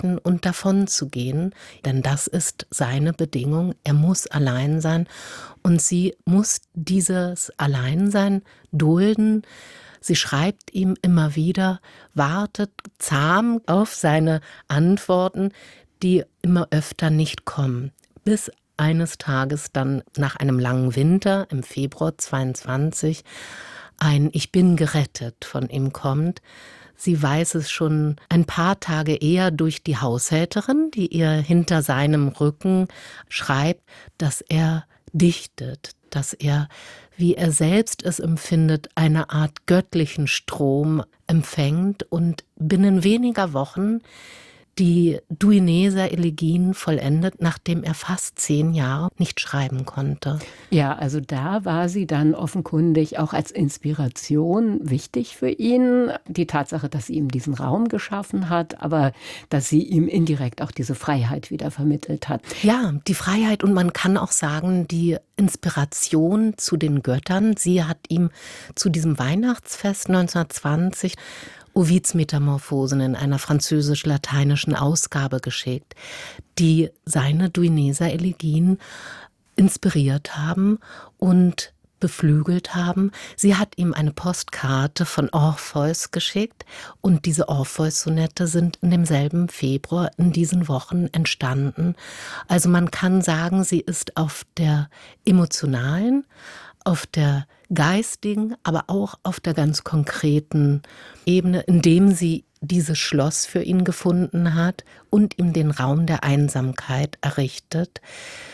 flüchten und davon zu gehen, denn das ist seine Bedingung. Er muss allein sein und sie muss dieses Alleinsein dulden. Sie schreibt ihm immer wieder, wartet zahm auf seine Antworten, die immer öfter nicht kommen, bis eines Tages dann nach einem langen Winter im Februar 22 ein Ich bin gerettet von ihm kommt. Sie weiß es schon ein paar Tage eher durch die Haushälterin, die ihr hinter seinem Rücken schreibt, dass er dichtet, dass er, wie er selbst es empfindet, eine Art göttlichen Strom empfängt und binnen weniger Wochen die Duineser Elegien vollendet, nachdem er fast 10 Jahre nicht schreiben konnte. Ja, also da war sie dann offenkundig auch als Inspiration wichtig für ihn. Die Tatsache, dass sie ihm diesen Raum geschaffen hat, aber dass sie ihm indirekt auch diese Freiheit wieder vermittelt hat. Ja, die Freiheit und man kann auch sagen, die Inspiration zu den Göttern. Sie hat ihm zu diesem Weihnachtsfest 1920 Ovids Metamorphosen in einer französisch-lateinischen Ausgabe geschickt, die seine Duineser Elegien inspiriert haben und beflügelt haben. Sie hat ihm eine Postkarte von Orpheus geschickt und diese Orpheus-Sonette sind in demselben Februar in diesen Wochen entstanden. Also man kann sagen, sie ist auf der emotionalen, auf der geistigen, aber auch auf der ganz konkreten Ebene, indem sie dieses Schloss für ihn gefunden hat und ihm den Raum der Einsamkeit errichtet,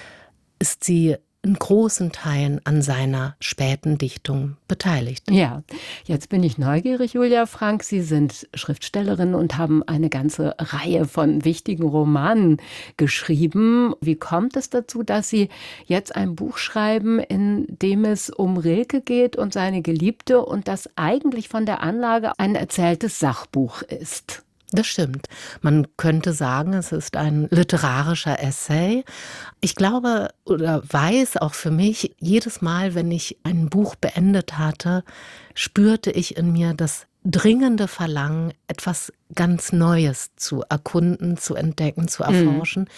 ist sie in großen Teilen an seiner späten Dichtung beteiligt. Ja, jetzt bin ich neugierig, Julia Frank. Sie sind Schriftstellerin und haben eine ganze Reihe von wichtigen Romanen geschrieben. Wie kommt es dazu, dass Sie jetzt ein Buch schreiben, in dem es um Rilke geht und seine Geliebte und das eigentlich von der Anlage ein erzähltes Sachbuch ist? Das stimmt. Man könnte sagen, es ist ein literarischer Essay. Ich glaube oder weiß auch für mich, jedes Mal, wenn ich ein Buch beendet hatte, spürte ich in mir das dringende Verlangen, etwas ganz Neues zu erkunden, zu entdecken, zu erforschen.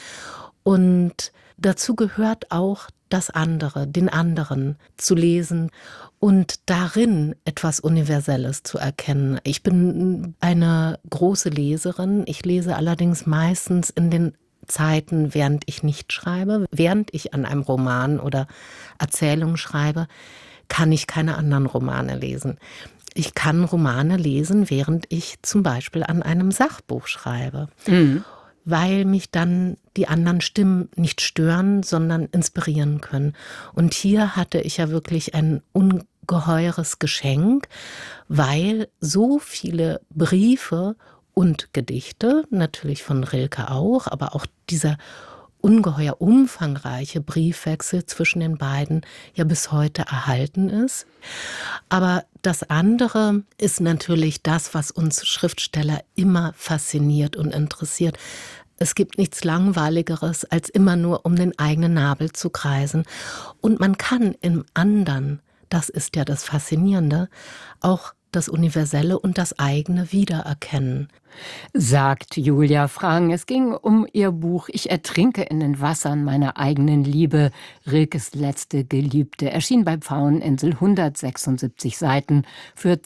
Und dazu gehört auch das andere, den anderen zu lesen und darin etwas Universelles zu erkennen. Ich bin eine große Leserin. Ich lese allerdings meistens in den Zeiten, während ich nicht schreibe. Während ich an einem Roman oder Erzählung schreibe, kann ich keine anderen Romane lesen. Ich kann Romane lesen, während ich zum Beispiel an einem Sachbuch schreibe. Weil mich dann die anderen Stimmen nicht stören, sondern inspirieren können. Und hier hatte ich ja wirklich ein ungeheures Geschenk, weil so viele Briefe und Gedichte, natürlich von Rilke auch, aber auch dieser ungeheuer umfangreiche Briefwechsel zwischen den beiden ja bis heute erhalten ist. Aber das andere ist natürlich das, was uns Schriftsteller immer fasziniert und interessiert. Es gibt nichts Langweiligeres, als immer nur um den eigenen Nabel zu kreisen. Und man kann im anderen, das ist ja das Faszinierende, auch das Universelle und das eigene wiedererkennen. Sagt Julia Frank. Es ging um ihr Buch Ich ertrinke in den Wassern meiner eigenen Liebe, Rilkes letzte Geliebte. Erschien bei Pfaueninsel, 176 Seiten für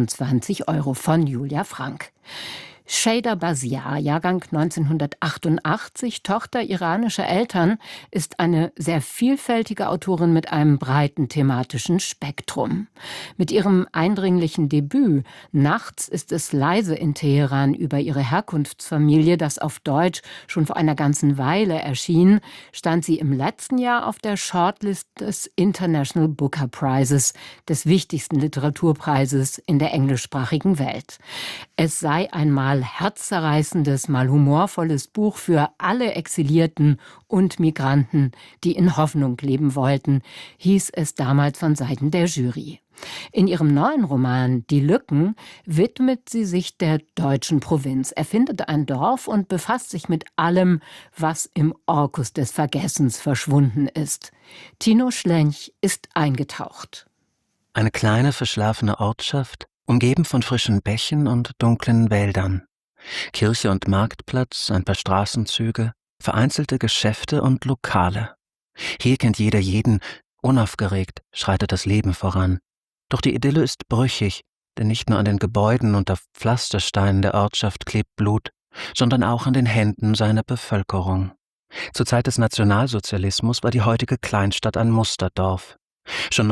22 € von Julia Frank. Shada Baziar, Jahrgang 1988, Tochter iranischer Eltern, ist eine sehr vielfältige Autorin mit einem breiten thematischen Spektrum. Mit ihrem eindringlichen Debüt Nachts ist es leise in Teheran über ihre Herkunftsfamilie, das auf Deutsch schon vor einer ganzen Weile erschien, stand sie im letzten Jahr auf der Shortlist des International Booker Prizes, des wichtigsten Literaturpreises in der englischsprachigen Welt. Es sei ein mal herzzerreißendes, mal humorvolles Buch für alle Exilierten und Migranten, die in Hoffnung leben wollten, hieß es damals von Seiten der Jury. In ihrem neuen Roman Die Lücken widmet sie sich der deutschen Provinz, erfindet ein Dorf und befasst sich mit allem, was im Orkus des Vergessens verschwunden ist. Tino Schlench ist eingetaucht. Eine kleine, verschlafene Ortschaft, umgeben von frischen Bächen und dunklen Wäldern. Kirche und Marktplatz, ein paar Straßenzüge, vereinzelte Geschäfte und Lokale. Hier kennt jeder jeden, unaufgeregt schreitet das Leben voran. Doch die Idylle ist brüchig, denn nicht nur an den Gebäuden und auf Pflastersteinen der Ortschaft klebt Blut, sondern auch an den Händen seiner Bevölkerung. Zur Zeit des Nationalsozialismus war die heutige Kleinstadt ein Musterdorf. Schon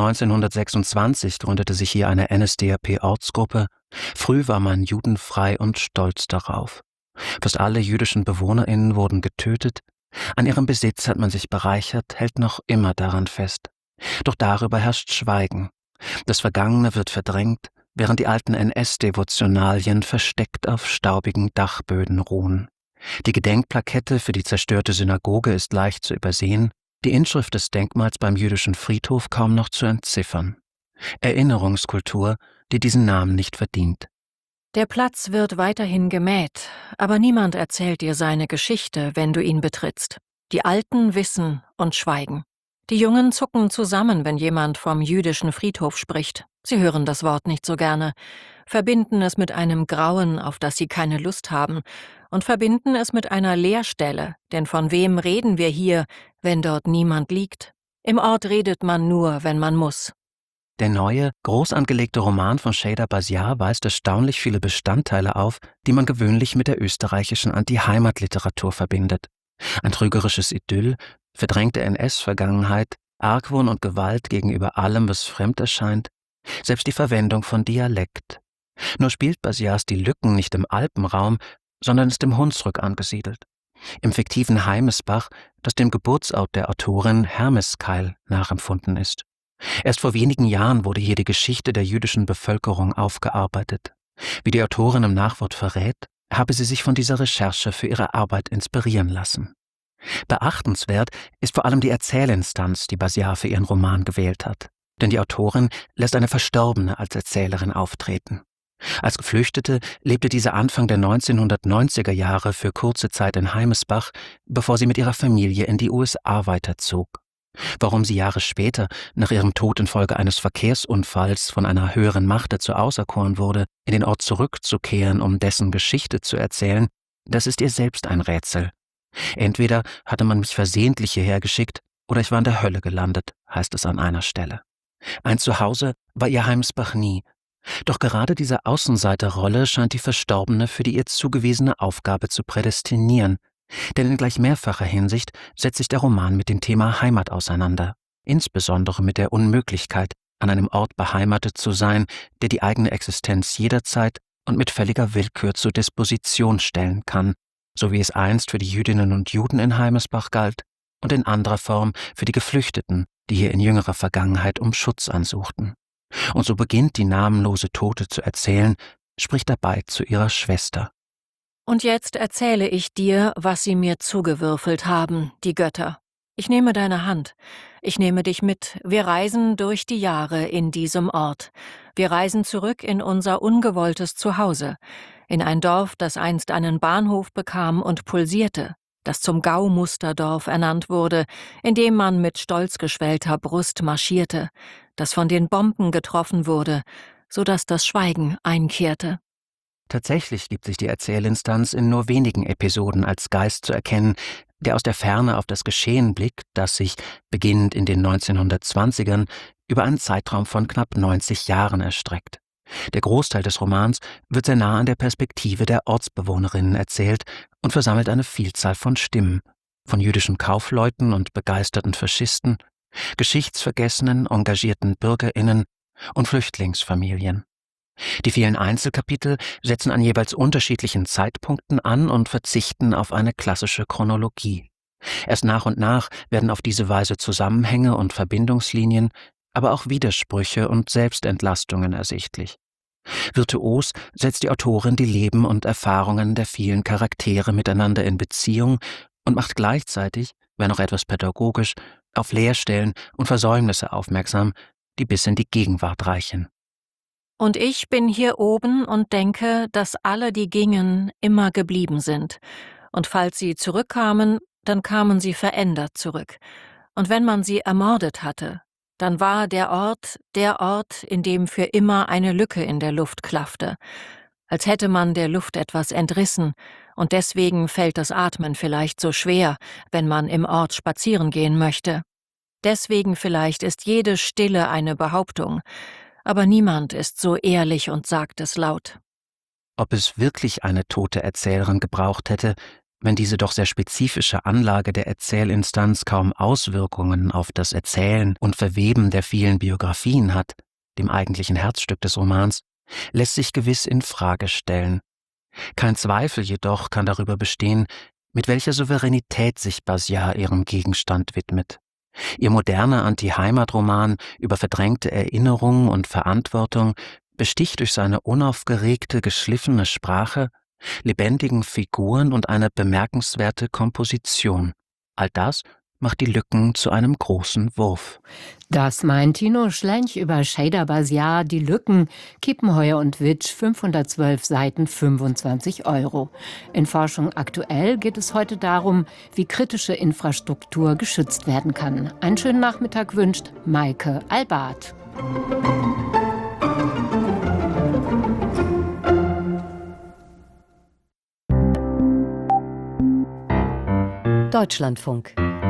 1926 gründete sich hier eine NSDAP-Ortsgruppe. Früh war man judenfrei und stolz darauf. Fast alle jüdischen BewohnerInnen wurden getötet. An ihrem Besitz hat man sich bereichert, hält noch immer daran fest. Doch darüber herrscht Schweigen. Das Vergangene wird verdrängt, während die alten NS-Devotionalien versteckt auf staubigen Dachböden ruhen. Die Gedenkplakette für die zerstörte Synagoge ist leicht zu übersehen, die Inschrift des Denkmals beim jüdischen Friedhof kaum noch zu entziffern. Erinnerungskultur, die diesen Namen nicht verdient. Der Platz wird weiterhin gemäht, aber niemand erzählt dir seine Geschichte, wenn du ihn betrittst. Die Alten wissen und schweigen. Die Jungen zucken zusammen, wenn jemand vom jüdischen Friedhof spricht. Sie hören das Wort nicht so gerne, verbinden es mit einem Grauen, auf das sie keine Lust haben, und verbinden es mit einer Leerstelle, denn von wem reden wir hier, wenn dort niemand liegt? Im Ort redet man nur, wenn man muss. Der neue, groß angelegte Roman von Sheyda Baziar weist erstaunlich viele Bestandteile auf, die man gewöhnlich mit der österreichischen Anti-Heimat-Literatur verbindet. Ein trügerisches Idyll, verdrängte NS-Vergangenheit, Argwohn und Gewalt gegenüber allem, was fremd erscheint, selbst die Verwendung von Dialekt. Nur spielt Baziars die Lücken nicht im Alpenraum, sondern ist im Hunsrück angesiedelt. Im fiktiven Heimesbach, das dem Geburtsort der Autorin Hermeskeil nachempfunden ist. Erst vor wenigen Jahren wurde hier die Geschichte der jüdischen Bevölkerung aufgearbeitet. Wie die Autorin im Nachwort verrät, habe sie sich von dieser Recherche für ihre Arbeit inspirieren lassen. Beachtenswert ist vor allem die Erzählinstanz, die Baziar für ihren Roman gewählt hat. Denn die Autorin lässt eine Verstorbene als Erzählerin auftreten. Als Geflüchtete lebte diese Anfang der 1990er Jahre für kurze Zeit in Heimesbach, bevor sie mit ihrer Familie in die USA weiterzog. Warum sie Jahre später, nach ihrem Tod infolge eines Verkehrsunfalls von einer höheren Macht dazu auserkoren wurde, in den Ort zurückzukehren, um dessen Geschichte zu erzählen, das ist ihr selbst ein Rätsel. Entweder hatte man mich versehentlich hierher geschickt, oder ich war in der Hölle gelandet, heißt es an einer Stelle. Ein Zuhause war ihr Heimsbach nie. Doch gerade diese Außenseiterrolle scheint die Verstorbene für die ihr zugewiesene Aufgabe zu prädestinieren. Denn in gleich mehrfacher Hinsicht setzt sich der Roman mit dem Thema Heimat auseinander, insbesondere mit der Unmöglichkeit, an einem Ort beheimatet zu sein, der die eigene Existenz jederzeit und mit völliger Willkür zur Disposition stellen kann, so wie es einst für die Jüdinnen und Juden in Heimesbach galt und in anderer Form für die Geflüchteten, die hier in jüngerer Vergangenheit um Schutz ansuchten. Und so beginnt die namenlose Tote zu erzählen, spricht dabei zu ihrer Schwester. Und jetzt erzähle ich dir, was sie mir zugewürfelt haben, die Götter. Ich nehme deine Hand. Ich nehme dich mit. Wir reisen durch die Jahre in diesem Ort. Wir reisen zurück in unser ungewolltes Zuhause. In ein Dorf, das einst einen Bahnhof bekam und pulsierte. Das zum Gaumusterdorf ernannt wurde, in dem man mit stolz geschwellter Brust marschierte. Das von den Bomben getroffen wurde, so dass das Schweigen einkehrte. Tatsächlich gibt sich die Erzählinstanz in nur wenigen Episoden als Geist zu erkennen, der aus der Ferne auf das Geschehen blickt, das sich, beginnend in den 1920ern, über einen Zeitraum von knapp 90 Jahren erstreckt. Der Großteil des Romans wird sehr nah an der Perspektive der Ortsbewohnerinnen erzählt und versammelt eine Vielzahl von Stimmen, von jüdischen Kaufleuten und begeisterten Faschisten, geschichtsvergessenen, engagierten BürgerInnen und Flüchtlingsfamilien. Die vielen Einzelkapitel setzen an jeweils unterschiedlichen Zeitpunkten an und verzichten auf eine klassische Chronologie. Erst nach und nach werden auf diese Weise Zusammenhänge und Verbindungslinien, aber auch Widersprüche und Selbstentlastungen ersichtlich. Virtuos setzt die Autorin die Leben und Erfahrungen der vielen Charaktere miteinander in Beziehung und macht gleichzeitig, wenn auch etwas pädagogisch, auf Leerstellen und Versäumnisse aufmerksam, die bis in die Gegenwart reichen. Und ich bin hier oben und denke, dass alle, die gingen, immer geblieben sind. Und falls sie zurückkamen, dann kamen sie verändert zurück. Und wenn man sie ermordet hatte, dann war der Ort, in dem für immer eine Lücke in der Luft klaffte. als hätte man der Luft etwas entrissen, und deswegen fällt das Atmen vielleicht so schwer, wenn man im Ort spazieren gehen möchte. Deswegen vielleicht ist jede Stille eine Behauptung, aber niemand ist so ehrlich und sagt es laut. Ob es wirklich eine tote Erzählerin gebraucht hätte, wenn diese doch sehr spezifische Anlage der Erzählinstanz kaum Auswirkungen auf das Erzählen und Verweben der vielen Biografien hat, dem eigentlichen Herzstück des Romans, lässt sich gewiss in Frage stellen. Kein Zweifel jedoch kann darüber bestehen, mit welcher Souveränität sich Basiar ihrem Gegenstand widmet. Ihr moderner Anti-Heimat-Roman über verdrängte Erinnerung und Verantwortung besticht durch seine unaufgeregte, geschliffene Sprache, lebendigen Figuren und eine bemerkenswerte Komposition. All das macht die Lücken zu einem großen Wurf. Das meint Tino Schlench über Cheyda Basiar, Die Lücken, Kiepenheuer und Witsch, 512 Seiten, 25 €. In Forschung aktuell geht es heute darum, wie kritische Infrastruktur geschützt werden kann. Einen schönen Nachmittag wünscht Maike Albart. Deutschlandfunk.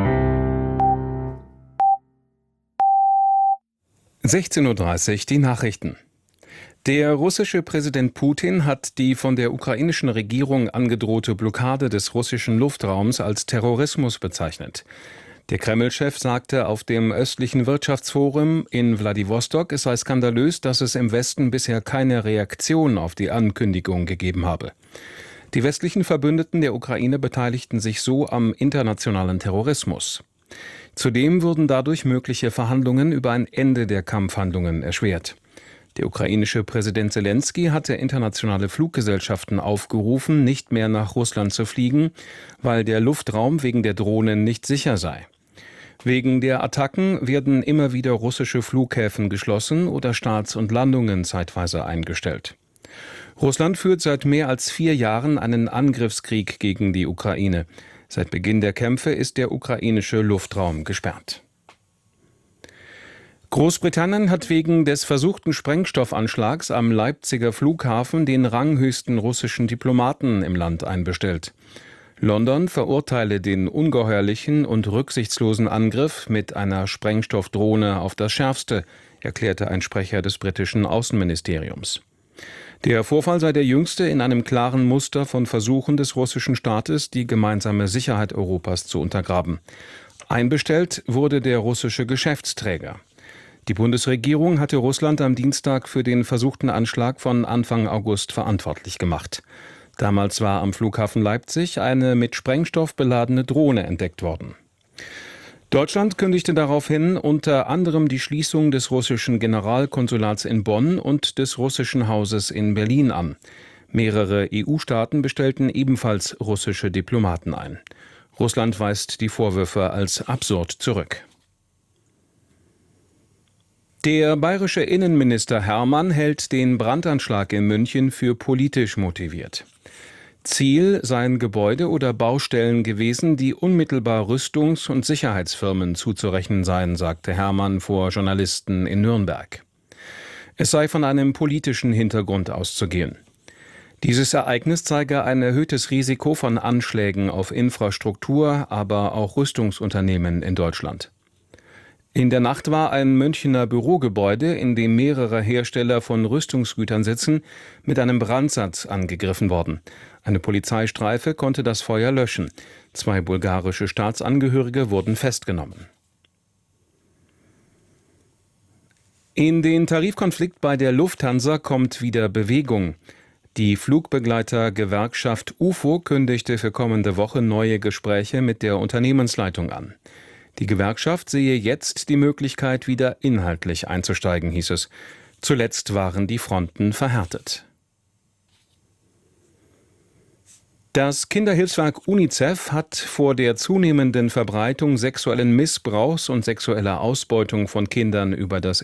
16:30 Uhr die Nachrichten. Der russische Präsident Putin hat die von der ukrainischen Regierung angedrohte Blockade des russischen Luftraums als Terrorismus bezeichnet. Der Kreml-Chef sagte auf dem östlichen Wirtschaftsforum in Wladiwostok, es sei skandalös, dass es im Westen bisher keine Reaktion auf die Ankündigung gegeben habe. Die westlichen Verbündeten der Ukraine beteiligten sich so am internationalen Terrorismus. Zudem wurden dadurch mögliche Verhandlungen über ein Ende der Kampfhandlungen erschwert. Der ukrainische Präsident Selenskyj hatte internationale Fluggesellschaften aufgerufen, nicht mehr nach Russland zu fliegen, weil der Luftraum wegen der Drohnen nicht sicher sei. Wegen der Attacken werden immer wieder russische Flughäfen geschlossen oder Starts und Landungen zeitweise eingestellt. Russland führt seit mehr als 4 Jahren einen Angriffskrieg gegen die Ukraine. Seit Beginn der Kämpfe ist der ukrainische Luftraum gesperrt. Großbritannien hat wegen des versuchten Sprengstoffanschlags am Leipziger Flughafen den ranghöchsten russischen Diplomaten im Land einbestellt. London verurteile den ungeheuerlichen und rücksichtslosen Angriff mit einer Sprengstoffdrohne auf das Schärfste, erklärte ein Sprecher des britischen Außenministeriums. Der Vorfall sei der jüngste in einem klaren Muster von Versuchen des russischen Staates, die gemeinsame Sicherheit Europas zu untergraben. Einbestellt wurde der russische Geschäftsträger. Die Bundesregierung hatte Russland am Dienstag für den versuchten Anschlag von Anfang August verantwortlich gemacht. Damals war am Flughafen Leipzig eine mit Sprengstoff beladene Drohne entdeckt worden. Deutschland kündigte daraufhin unter anderem die Schließung des russischen Generalkonsulats in Bonn und des russischen Hauses in Berlin an. Mehrere EU-Staaten bestellten ebenfalls russische Diplomaten ein. Russland weist die Vorwürfe als absurd zurück. Der bayerische Innenminister Hermann hält den Brandanschlag in München für politisch motiviert. Ziel seien Gebäude oder Baustellen gewesen, die unmittelbar Rüstungs- und Sicherheitsfirmen zuzurechnen seien, sagte Hermann vor Journalisten in Nürnberg. Es sei von einem politischen Hintergrund auszugehen. Dieses Ereignis zeige ein erhöhtes Risiko von Anschlägen auf Infrastruktur, aber auch Rüstungsunternehmen in Deutschland. In der Nacht war ein Münchner Bürogebäude, in dem mehrere Hersteller von Rüstungsgütern sitzen, mit einem Brandsatz angegriffen worden. Eine Polizeistreife konnte das Feuer löschen. 2 bulgarische Staatsangehörige wurden festgenommen. In den Tarifkonflikt bei der Lufthansa kommt wieder Bewegung. Die Flugbegleitergewerkschaft UFO kündigte für kommende Woche neue Gespräche mit der Unternehmensleitung an. Die Gewerkschaft sehe jetzt die Möglichkeit, wieder inhaltlich einzusteigen, hieß es. Zuletzt waren die Fronten verhärtet. Das Kinderhilfswerk UNICEF hat vor der zunehmenden Verbreitung sexuellen Missbrauchs und sexueller Ausbeutung von Kindern über das